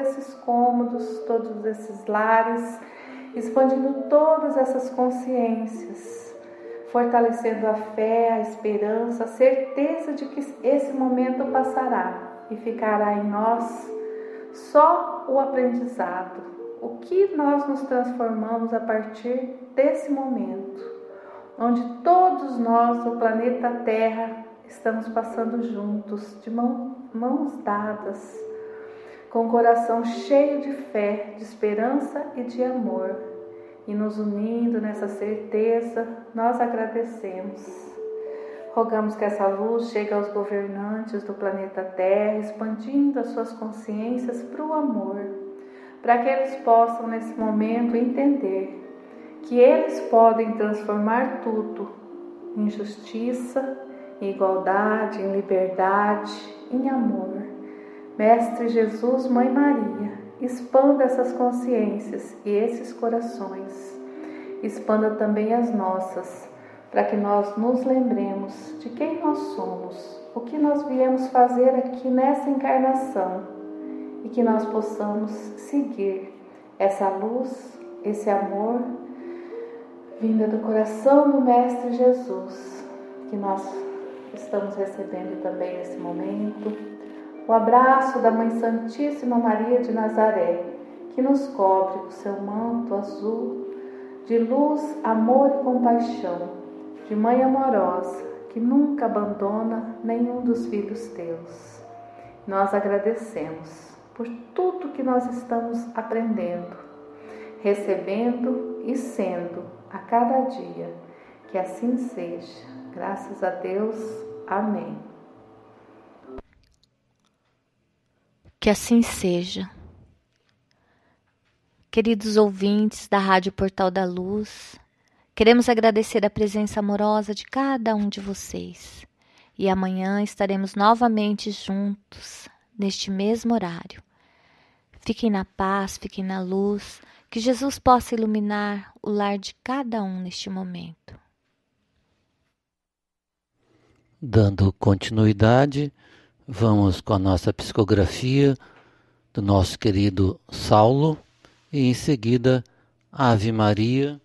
esses cômodos, todos esses lares, expandindo todas essas consciências, fortalecendo a fé, a esperança, a certeza de que esse momento passará e ficará em nós só o aprendizado, o que nós nos transformamos a partir desse momento, onde todos nós, o planeta Terra, estamos passando juntos, de mãos dadas, com o coração cheio de fé, de esperança e de amor. E nos unindo nessa certeza, nós agradecemos. Rogamos que essa luz chegue aos governantes do planeta Terra, expandindo as suas consciências para o amor, para que eles possam, nesse momento, entender que eles podem transformar tudo em justiça, em igualdade, em liberdade, em amor. Mestre Jesus, Mãe Maria, expanda essas consciências e esses corações. Expanda também as nossas, para que nós nos lembremos de quem nós somos, o que nós viemos fazer aqui nessa encarnação e que nós possamos seguir essa luz, esse amor vinda do coração do Mestre Jesus, que nós estamos recebendo também nesse momento. O abraço da Mãe Santíssima Maria de Nazaré, que nos cobre com seu manto azul de luz, amor e compaixão, de Mãe amorosa, que nunca abandona nenhum dos filhos teus. Nós agradecemos por tudo que nós estamos aprendendo, recebendo e sendo a cada dia. Que assim seja. Graças a Deus. Amém. Que assim seja. Queridos ouvintes da Rádio Portal da Luz, queremos agradecer a presença amorosa de cada um de vocês. E amanhã estaremos novamente juntos, neste mesmo horário. Fiquem na paz, fiquem na luz, que Jesus possa iluminar o lar de cada um neste momento. Dando continuidade, vamos com a nossa psicografia do nosso querido Saulo e em seguida Ave Maria.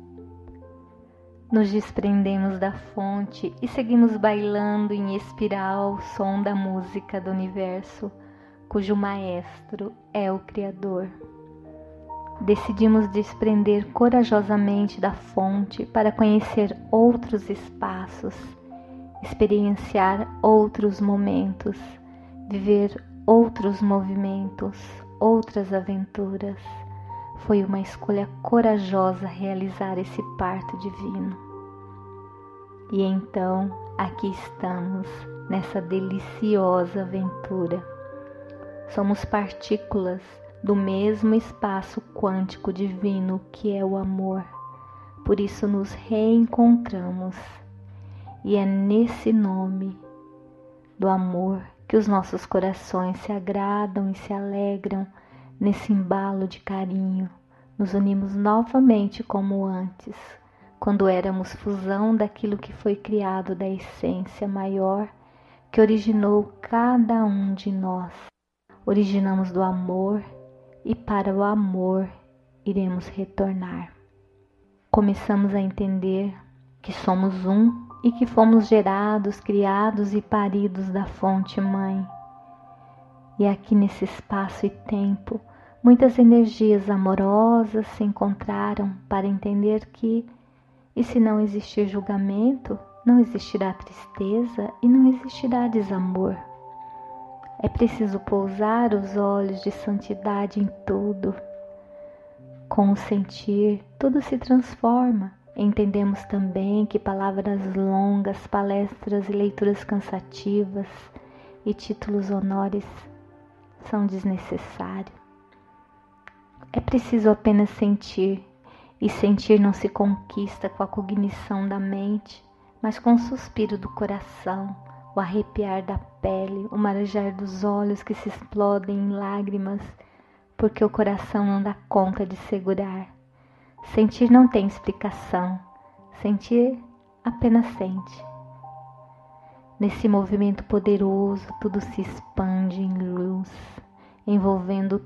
Nos desprendemos da fonte e seguimos bailando em espiral o som da música do universo, cujo maestro é o Criador. Decidimos desprender corajosamente da fonte para conhecer outros espaços, experienciar outros momentos, viver outros movimentos, outras aventuras. Foi uma escolha corajosa realizar esse parto divino. E então, aqui estamos, nessa deliciosa aventura. Somos partículas do mesmo espaço quântico divino que é o amor. Por isso nos reencontramos. E é nesse nome do amor que os nossos corações se agradam e se alegram. Nesse embalo de carinho, nos unimos novamente como antes, quando éramos fusão daquilo que foi criado da essência maior que originou cada um de nós. Originamos do amor e para o amor iremos retornar. Começamos a entender que somos um e que fomos gerados, criados e paridos da fonte mãe. E aqui nesse espaço e tempo, muitas energias amorosas se encontraram para entender que, e se não existir julgamento, não existirá tristeza e não existirá desamor. É preciso pousar os olhos de santidade em tudo. Com o sentir, tudo se transforma. Entendemos também que palavras longas, palestras e leituras cansativas e títulos honores são desnecessários. É preciso apenas sentir, e sentir não se conquista com a cognição da mente, mas com o suspiro do coração, o arrepiar da pele, o marejar dos olhos que se explodem em lágrimas, porque o coração não dá conta de segurar. Sentir não tem explicação, sentir apenas sente. Nesse movimento poderoso, tudo se expande em luz, envolvendo